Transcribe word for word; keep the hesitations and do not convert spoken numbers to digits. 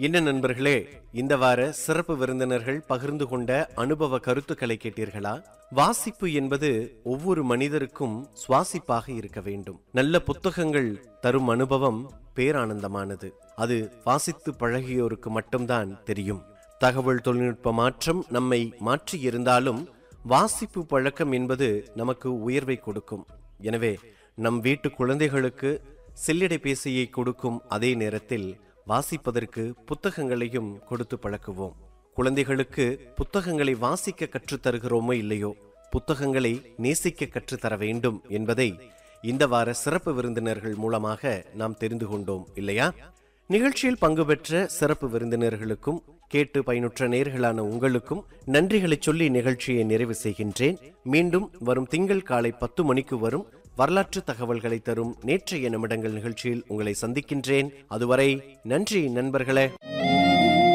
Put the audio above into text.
என்ன நண்பர்களே, இந்த வார சிறப்பு விருந்தினர்கள் பகிர்ந்து கொண்ட அனுபவ கருத்துக்களை கேட்டீர்களா? வாசிப்பு என்பது ஒவ்வொரு மனிதருக்கும் சுவாசிப்பாக இருக்க வேண்டும். நல்ல புத்தகங்கள் தரும் அனுபவம் பேரானந்தமானது. அது வாசித்து பழகியோருக்கு மட்டும்தான் தெரியும். தகவல் தொழில்நுட்ப மாற்றம் நம்மை மாற்றி இருந்தாலும் வாசிப்பு பழக்கம் என்பது நமக்கு உயர்வை கொடுக்கும். எனவே நம் வீட்டு குழந்தைகளுக்கு செல்லிடைபேசியை கொடுக்கும் அதே நேரத்தில் வாசிப்பதற்கு புத்தகங்களையும் கொடுத்து பழக்குவோம். குழந்தைகளுக்கு புத்தகங்களை வாசிக்க கற்றுத்தருகிறோமோ இல்லையோ, புத்தகங்களை நேசிக்க கற்றுத்தர வேண்டும் என்பதை இந்த வார சிறப்பு விருந்தினர்கள் மூலமாக நாம் தெரிந்து கொண்டோம் இல்லையா? நிகழ்ச்சியில் பங்கு பெற்ற சிறப்பு விருந்தினர்களுக்கும் கேட்டு பயனுற்ற நேயர்களான உங்களுக்கும் நன்றிகளை சொல்லி நிகழ்ச்சியை நிறைவு செய்கின்றேன். மீண்டும் வரும் திங்கள் காலை பத்து மணிக்கு வரும் வரலாற்று தகவல்களை தரும் நேற்றைய நிமிடங்கள் நிகழ்ச்சியில் உங்களை சந்திக்கின்றேன். அதுவரை நன்றி நண்பர்களே.